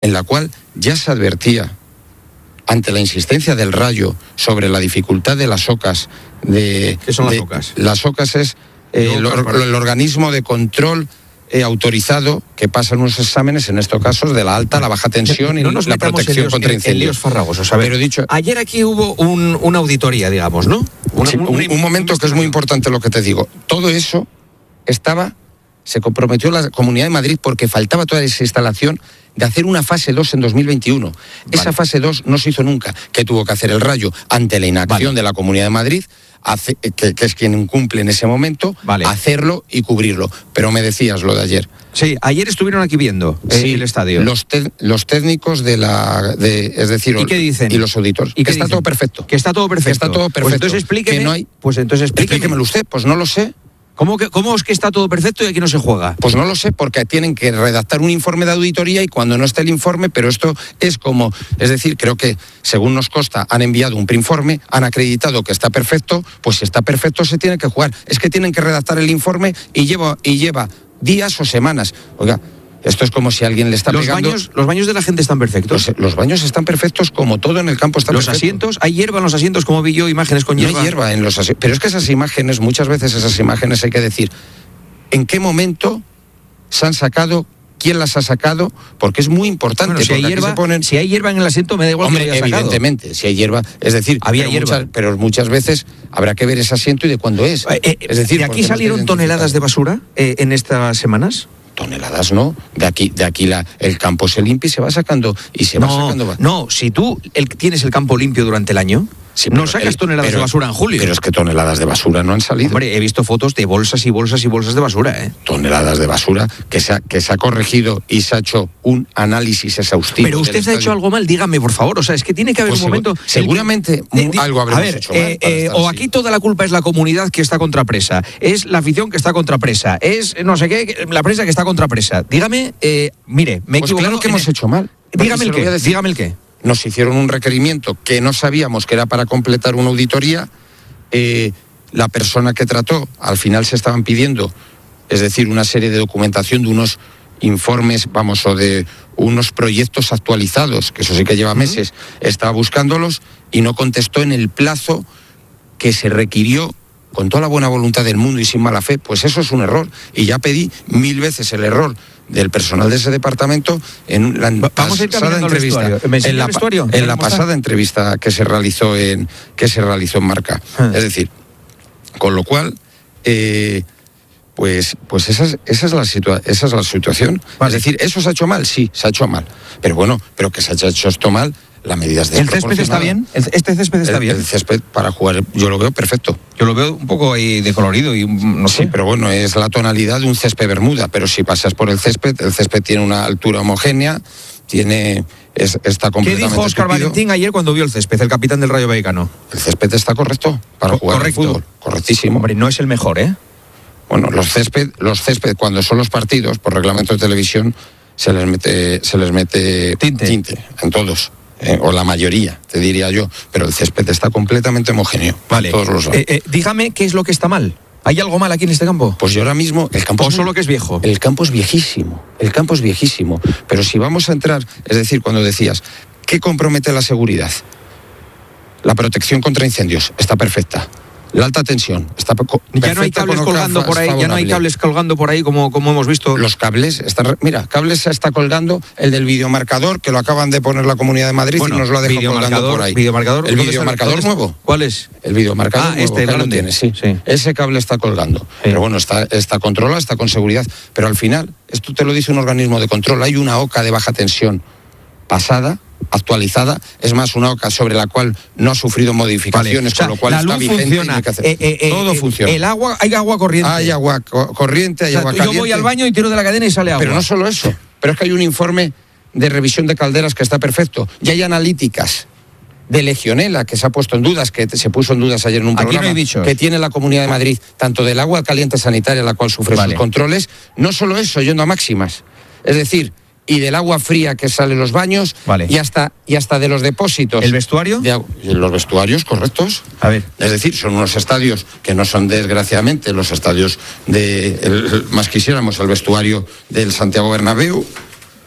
en la cual ya se advertía, ante la insistencia del Rayo sobre la dificultad de las OCAs. ¿Qué son las OCAs? Las OCAs es el organismo de control autorizado que pasa unos exámenes, en estos casos, de la alta, la baja tensión y la protección contra incendios. Farragosos. A ver, ayer aquí hubo una auditoría, digamos, ¿no? Un momento que es muy importante lo que te digo. Todo eso se comprometió la Comunidad de Madrid porque faltaba toda esa instalación de hacer una fase 2 en 2021. Vale. Esa fase 2 no se hizo nunca. ¿Qué tuvo que hacer el Rayo ante la inacción de la Comunidad de Madrid? Que es quien incumple en ese momento, hacerlo y cubrirlo. Pero me decías lo de ayer. Sí, ayer estuvieron aquí viendo el estadio. Los técnicos es decir, ¿y qué dicen? Y los auditores. ¿Y que está todo perfecto. Que está todo perfecto. Que está todo perfecto. Pues entonces explíqueme. Que no hay, explíquemelo usted, pues no lo sé. ¿Cómo es que está todo perfecto y aquí no se juega? Pues no lo sé, porque tienen que redactar un informe de auditoría y cuando no está el informe, pero esto es decir, creo que, según nos consta, han enviado un preinforme, han acreditado que está perfecto, pues si está perfecto se tiene que jugar. Es que tienen que redactar el informe y lleva días o semanas. Oiga, esto es como si alguien le está pegando... ¿Los baños de la gente están perfectos? Los baños están perfectos, como todo en el campo está perfecto. ¿Los asientos? ¿Hay hierba en los asientos, como vi yo, imágenes con hierba? No hay hierba en los asientos. Pero es que muchas veces esas imágenes hay que decir en qué momento se han sacado, quién las ha sacado, porque es muy importante. Bueno, si hay hierba en el asiento, me da igual. Hombre, que haya evidentemente, si hay hierba, es decir, había hierba. Pero muchas veces habrá que ver ese asiento y de cuándo es. Es decir, ¿de aquí salieron toneladas de basura en estas semanas? Toneladas no, de aquí el campo se limpia y se va sacando No, si tú tienes el campo limpio durante el año, sí, no sacas toneladas de basura en julio. Pero es que toneladas de basura no han salido. Hombre, he visto fotos de bolsas y bolsas y bolsas de basura, Toneladas de basura que se ha corregido y se ha hecho un análisis exhaustivo. Pero usted ha hecho algo mal, dígame, por favor. O sea, es que tiene que haber un momento... Seguramente algo habremos hecho mal. O aquí toda la culpa es la comunidad que está contra presa, es la afición que está contra presa, es no sé qué, la prensa que está contra presa. Dígame, mire, me he equivocado. Claro que hemos hecho mal. Dígame el qué. Nos hicieron un requerimiento que no sabíamos que era para completar una auditoría. La persona que trató, al final se estaban pidiendo, es decir, una serie de documentación de unos informes, o de unos proyectos actualizados, que eso sí que lleva meses, estaba buscándolos y no contestó en el plazo que se requirió con toda la buena voluntad del mundo y sin mala fe. Pues eso es un error. Y ya pedí 1000 veces el error del personal de ese departamento en la pasada entrevista. En la pasada entrevista que se realizó en Marca. Es decir, con lo cual, pues esa es la situación. Vale. Es decir, ¿eso se ha hecho mal? Sí, se ha hecho mal. Pero bueno, que se haya hecho esto mal, la medida es desproporcionada. ¿El césped está bien? ¿Este césped está bien? El césped para jugar, yo lo veo perfecto. Yo lo veo un poco ahí decolorido y no sé. Sí, pero bueno, es la tonalidad de un césped bermuda, pero si pasas por el césped tiene una altura homogénea, está completamente... ¿Qué dijo Óscar Valentín ayer cuando vio el césped, el capitán del Rayo Vallecano? El césped está correcto para jugar al fútbol. Correctísimo. Hombre, no es el mejor, ¿eh? Bueno, los césped cuando son los partidos, por reglamento de televisión, se les mete tinte en todos. O la mayoría, te diría yo, pero el césped está completamente homogéneo. Vale. Todos los dígame qué es lo que está mal. ¿Hay algo mal aquí en este campo? Pues yo ahora mismo el campo ¿O solo que es viejo? El campo es viejísimo. Pero si vamos a entrar, es decir, cuando decías, ¿qué compromete la seguridad? La protección contra incendios está perfecta. La alta tensión está ya no hay cables colgando por ahí, favorable. Ya no hay cables colgando por ahí como hemos visto. Los cables están, cables se está colgando el del videomarcador que lo acaban de poner la Comunidad de Madrid y nos lo ha dejado colgando por ahí. El videomarcador nuevo. ¿Cuál es? El videomarcador nuevo, este grande. Tiene, sí. Ese cable está colgando. Sí. Pero bueno, está controlado, está con seguridad, pero al final esto te lo dice un organismo de control, hay una OCA de baja tensión pasada, actualizada, es más, una OCA sobre la cual no ha sufrido modificaciones, con lo cual está vigente. Funciona. Todo funciona. El agua, hay agua corriente. Hay agua corriente, hay agua caliente. Yo voy al baño y tiro de la cadena y sale agua. Pero no solo eso, pero es que hay un informe de revisión de calderas que está perfecto. Y hay analíticas de legionela que se ha puesto en dudas, que se puso en dudas ayer en un programa, que tiene la Comunidad de Madrid, tanto del agua caliente sanitaria, la cual sufre sus controles. No solo eso, yendo a máximas. Es decir, y del agua fría que sale en los baños, y hasta de los depósitos. ¿El vestuario? Los vestuarios, correctos. A ver. Es decir, son unos estadios que no son, desgraciadamente, los estadios más quisiéramos, el vestuario del Santiago Bernabéu.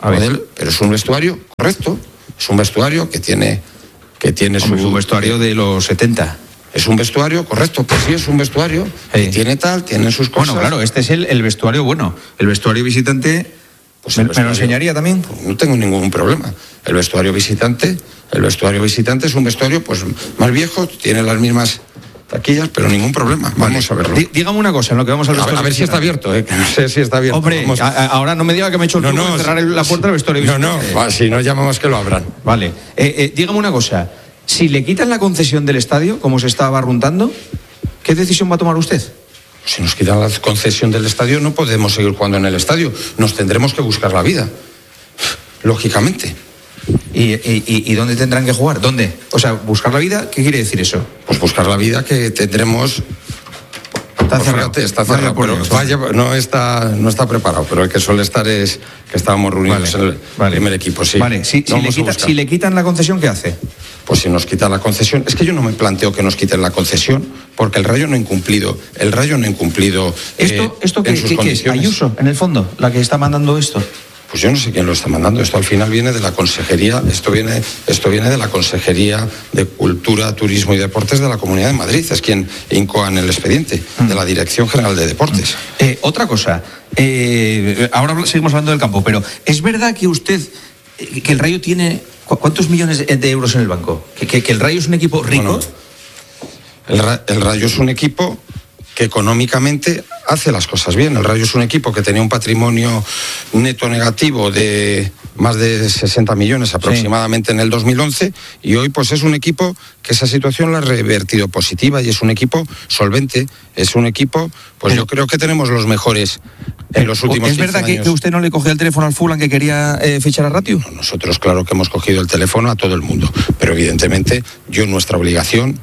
pero es un vestuario correcto, es un vestuario que tiene Es un vestuario de los 70. Es un vestuario correcto, pues sí, es un vestuario que tiene sus cosas. Bueno, claro, este es el vestuario bueno. El vestuario visitante, pues ¿me lo enseñaría también? Pues no tengo ningún problema. El vestuario visitante es un vestuario pues más viejo, tiene las mismas taquillas, pero ningún problema. Vamos a verlo. Dígame una cosa, en lo que vamos al vestuario. A ver si está abierto, que no sé si está abierto. Hombre, ahora no me diga que me he hecho el truco de cerrar la puerta del vestuario visitante. No, si no llamamos que lo abran. Vale. Dígame una cosa. Si le quitan la concesión del estadio, como se está barruntando, ¿qué decisión va a tomar usted? Si nos quitan la concesión del estadio, no podemos seguir jugando en el estadio. Nos tendremos que buscar la vida, lógicamente. ¿Y dónde tendrán que jugar? ¿Dónde? O sea, buscar la vida, ¿qué quiere decir eso? Pues buscar la vida que tendremos. Está cerrado. Está cerrado, pero no está preparado, pero el que suele estar es que estábamos reunidos en el primer equipo, sí. Vale, si le quitan la concesión, ¿qué hace? Pues si nos quitan la concesión, es que yo no me planteo que nos quiten la concesión, porque el Rayo no ha incumplido. ¿Esto qué es? ¿Ayuso, en el fondo, la que está mandando esto? Pues yo no sé quién lo está mandando. Esto al final viene de la Consejería, esto viene de la Consejería de Cultura, Turismo y Deportes de la Comunidad de Madrid. Es quien incoa en el expediente de la Dirección General de Deportes. Otra cosa, ahora seguimos hablando del campo, pero ¿es verdad que que el Rayo tiene cuántos millones de euros en el banco? ¿Que el Rayo es un equipo rico? Bueno, el Rayo es un equipo que económicamente hace las cosas bien. El Rayo es un equipo que tenía un patrimonio neto negativo de más de 60 millones aproximadamente en el 2011 y hoy pues es un equipo que esa situación la ha revertido positiva y es un equipo solvente, es un equipo, pues yo creo que tenemos los mejores en los últimos 15 años. ¿Es verdad que usted no le cogió el teléfono al Fulham que quería fichar a Ratio? No, nosotros claro que hemos cogido el teléfono a todo el mundo, pero evidentemente nuestra obligación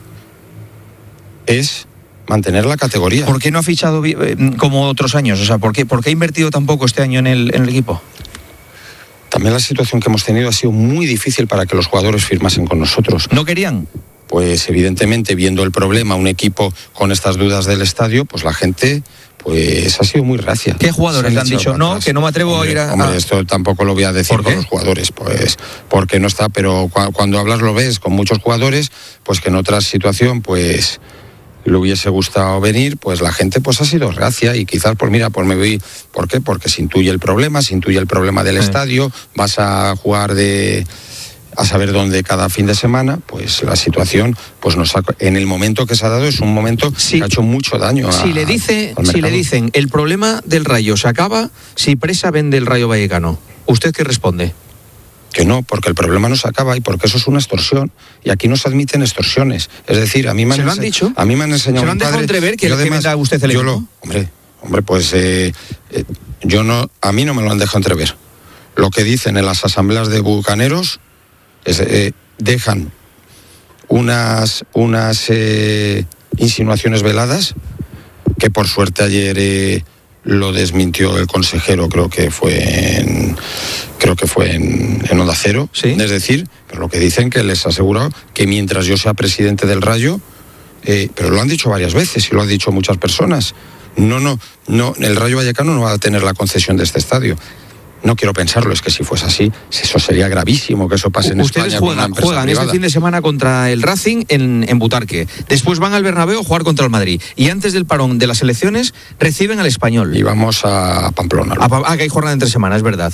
es mantener la categoría. ¿Por qué no ha fichado como otros años? O sea, ¿por qué ha invertido tan poco este año en el equipo? También la situación que hemos tenido ha sido muy difícil para que los jugadores firmasen con nosotros. ¿No querían? Pues evidentemente, viendo el problema, un equipo con estas dudas del estadio, pues la gente pues ha sido muy reacia. ¿Qué jugadores le han dicho? No, que no me atrevo a ir a... Hombre, esto tampoco lo voy a decir con los jugadores, pues porque no está, pero cuando hablas lo ves con muchos jugadores, pues que en otra situación, pues le hubiese gustado venir, pues la gente pues ha sido reacia y quizás pues mira, pues me voy. ¿Por qué? Porque se intuye el problema del estadio, vas a jugar a saber dónde cada fin de semana, pues la situación pues en el momento que se ha dado es un momento que ha hecho mucho daño si le dicen el problema del Rayo se acaba si Presa vende el Rayo Vallecano, ¿usted qué responde? Que no, porque el problema no se acaba y porque eso es una extorsión. Y aquí no se admiten extorsiones. Es decir, a mí me han dicho. A mí me han enseñado. ¿Se lo han dejado entrever que venda usted el equipo? Hombre, pues a mí no me lo han dejado entrever. Lo que dicen en las asambleas de bucaneros es dejan unas insinuaciones veladas que por suerte ayer lo desmintió el consejero, creo que fue en Onda Cero. ¿Sí? Es decir, pero lo que dicen que les asegurado que mientras yo sea presidente del Rayo, pero lo han dicho varias veces y lo han dicho muchas personas, no, el Rayo Vallecano no va a tener la concesión de este estadio. No quiero pensarlo, es que si fuese así, eso sería gravísimo que eso pase en España. Ustedes juegan este fin de semana contra el Racing en Butarque. Después van al Bernabéu a jugar contra el Madrid. Y antes del parón de las elecciones reciben al Español. Y vamos a Pamplona. Que hay jornada entre semana, es verdad.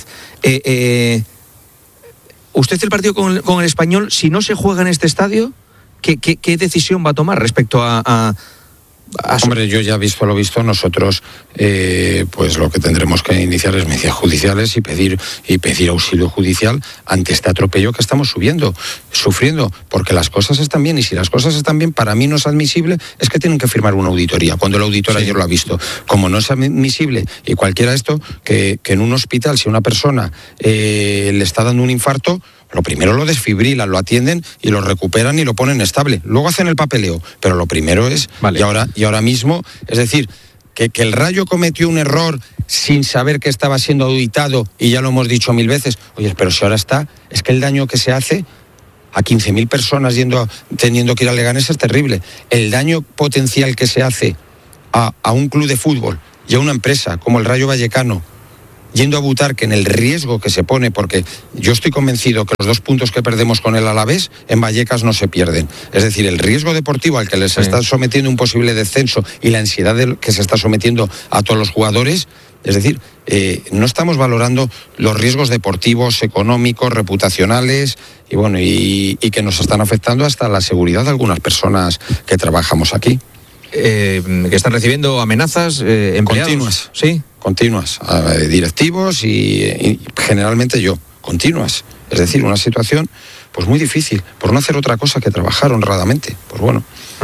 ¿Usted el partido con el Español, si no se juega en este estadio, qué decisión va a tomar respecto a Hombre, yo ya visto lo visto, nosotros pues lo que tendremos que iniciar es medidas judiciales y pedir auxilio judicial ante este atropello que estamos sufriendo, porque las cosas están bien y si las cosas están bien, para mí no es admisible, es que tienen que firmar una auditoría, cuando el auditor ayer lo ha visto. Como no es admisible y cualquiera esto, que en un hospital si una persona le está dando un infarto, lo primero lo desfibrilan, lo atienden y lo recuperan y lo ponen estable. Luego hacen el papeleo, pero lo primero es... Vale. Y ahora mismo, es decir, que el Rayo cometió un error sin saber que estaba siendo auditado, y ya lo hemos dicho 1000 veces. Oye, pero si ahora es que el daño que se hace a 15.000 personas teniendo que ir a Leganés es terrible. El daño potencial que se hace a un club de fútbol y a una empresa como el Rayo Vallecano yendo a Butarque en el riesgo que se pone, porque yo estoy convencido que los 2 puntos que perdemos con el Alavés en Vallecas no se pierden. Es decir, el riesgo deportivo al que les está sometiendo un posible descenso y la ansiedad que se está sometiendo a todos los jugadores, es decir, no estamos valorando los riesgos deportivos, económicos, reputacionales y bueno, y que nos están afectando hasta la seguridad de algunas personas que trabajamos aquí. Que están recibiendo amenazas, empleados. Continuas. Sí. Continuas. Directivos y generalmente yo. Continuas. Es decir, una situación pues muy difícil, por no hacer otra cosa que trabajar honradamente. Pues bueno.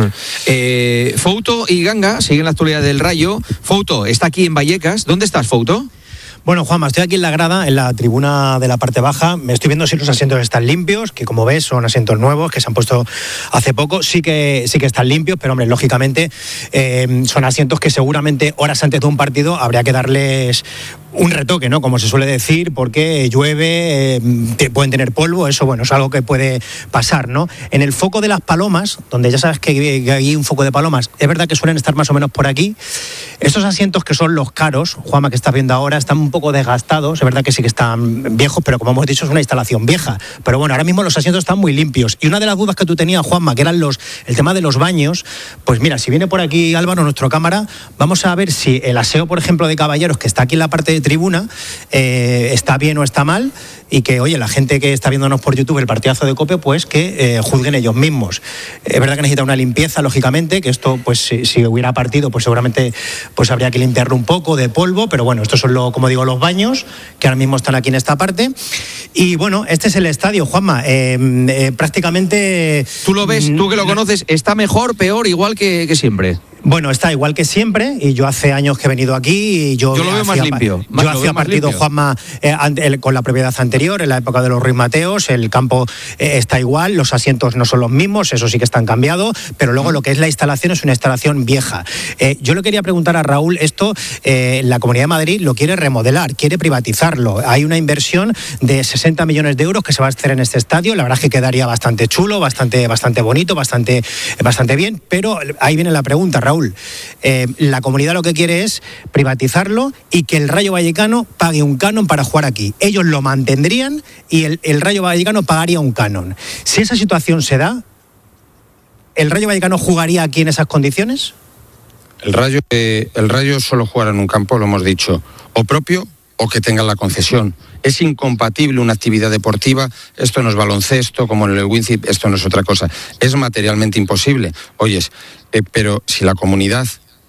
Fouto y Ganga siguen la actualidad del Rayo. Fouto está aquí en Vallecas. ¿Dónde estás, Fouto? Bueno, Juanma, estoy aquí en la grada, en la tribuna de la parte baja. Me estoy viendo si los asientos están limpios, que como ves son asientos nuevos que se han puesto hace poco. Sí que están limpios, pero hombre, lógicamente son asientos que seguramente horas antes de un partido habría que darles un retoque, ¿no? Como se suele decir, porque llueve, pueden tener polvo, eso bueno, es algo que puede pasar, ¿no? En el foco de las palomas, donde ya sabes que hay un foco de palomas, es verdad que suelen estar más o menos por aquí. Estos asientos que son los caros, Juanma, que estás viendo ahora, están un poco desgastados, es verdad que sí que están viejos, pero como hemos dicho es una instalación vieja. Pero bueno, ahora mismo los asientos están muy limpios. Y una de las dudas que tú tenías, Juanma, que eran el tema de los baños, pues mira, si viene por aquí Álvaro, nuestro cámara, vamos a ver si el aseo, por ejemplo, de caballeros, que está aquí en la parte de tribuna, está bien o está mal, y que, oye, la gente que está viéndonos por YouTube el partidazo de COPE, pues que juzguen ellos mismos. Es verdad que necesita una limpieza, lógicamente, que esto, pues si hubiera partido, pues seguramente pues habría que limpiarlo un poco de polvo, pero bueno, estos son, como digo, los baños, que ahora mismo están aquí en esta parte. Y bueno, este es el estadio, Juanma. Prácticamente... ¿Tú lo ves, tú que lo conoces, está mejor, peor, igual que siempre? Bueno, está igual que siempre, y yo hace años que he venido aquí y yo lo veo más limpio. Yo hacía partido, Juanma, con la propiedad anterior, en la época de los Ruiz Mateos, el campo está igual, los asientos no son los mismos, eso sí que están cambiados, pero luego lo que es la instalación es una instalación vieja. Yo le quería preguntar a Raúl, esto la Comunidad de Madrid lo quiere remodelar, quiere privatizarlo. Hay una inversión de 60 millones de euros que se va a hacer en este estadio, la verdad es que quedaría bastante chulo, bastante bonito, bastante bien, pero ahí viene la pregunta, Raúl. La comunidad lo que quiere es privatizarlo y que el Rayo Vallecano pague un canon para jugar aquí. Ellos lo mantendrían y el Rayo Vallecano pagaría un canon. Si esa situación se da, ¿el Rayo Vallecano jugaría aquí en esas condiciones? El Rayo solo jugará en un campo, lo hemos dicho, o propio o que tenga la concesión. Es incompatible una actividad deportiva, esto no es baloncesto, como en el Wincip, esto no es otra cosa. Es materialmente imposible. Oyes, pero si la comunidad,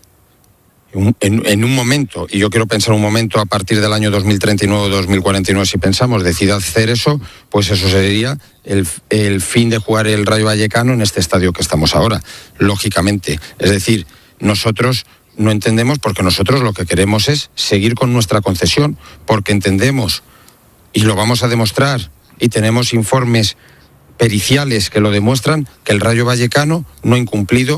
en un momento, y yo quiero pensar un momento a partir del año 2039 o 2049, si pensamos, decida hacer eso, pues eso sería el fin de jugar el Rayo Vallecano en este estadio que estamos ahora, lógicamente. Es decir, nosotros no entendemos, porque nosotros lo que queremos es seguir con nuestra concesión, porque entendemos, y lo vamos a demostrar, y tenemos informes periciales que lo demuestran, que el Rayo Vallecano no ha incumplido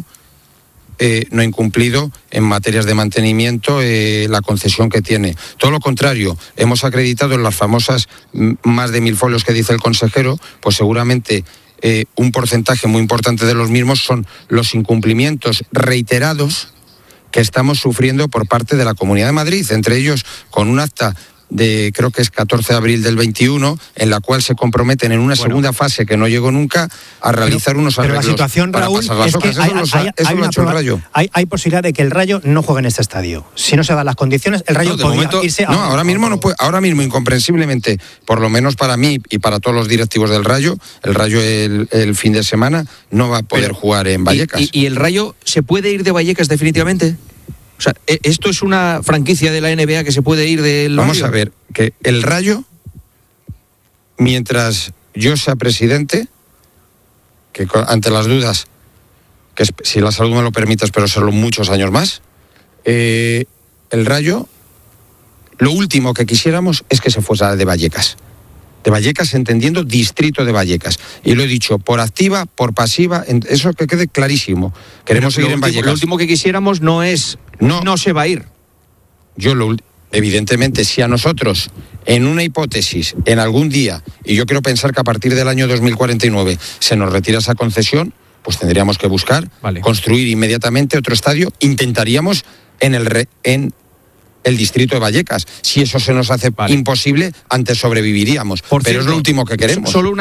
en materias de mantenimiento la concesión que tiene. Todo lo contrario, hemos acreditado en las famosas más de 1000 folios que dice el consejero, pues seguramente un porcentaje muy importante de los mismos son los incumplimientos reiterados que estamos sufriendo por parte de la Comunidad de Madrid, entre ellos con un acta de, creo que es 14 de abril del 21, en la cual se comprometen en una segunda fase que no llegó nunca a realizar unos arreglos. Pero la situación, Raúl, es que hay posibilidad de que el Rayo no juegue en este estadio. Si no se dan las condiciones, el Rayo podría irse a... No, ahora mismo no puede, ahora mismo incomprensiblemente, por lo menos para mí y para todos los directivos del Rayo, el Rayo el fin de semana no va a poder jugar en Vallecas. ¿Y el Rayo se puede ir de Vallecas definitivamente? O sea, ¿esto es una franquicia de la NBA que se puede ir del Rayo? Vamos a ver, que el Rayo, mientras yo sea presidente, que ante las dudas, que si la salud me lo permite, espero serlo muchos años más, el Rayo, lo último que quisiéramos es que se fuera de Vallecas. De Vallecas, entendiendo distrito de Vallecas. Y lo he dicho, por activa, por pasiva, eso que quede clarísimo. Queremos seguir en Vallecas. Lo último que quisiéramos no es... No se va a ir. Evidentemente, si a nosotros, en una hipótesis, en algún día, y yo quiero pensar que a partir del año 2049 se nos retira esa concesión, pues tendríamos que buscar construir inmediatamente otro estadio. Intentaríamos en el distrito de Vallecas. Si eso se nos hace imposible, antes sobreviviríamos. Pero es lo último que queremos. Solo